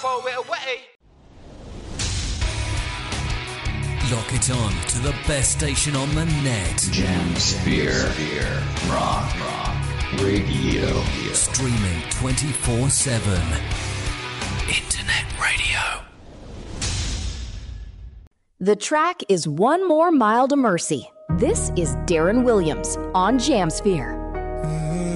throw it away. Lock it on to the best station on the net. Jamsphere. Rock Radio. Streaming 24/7. Internet radio. The track is One More Mile to Mercy. This is Darren Williams on Jamsphere.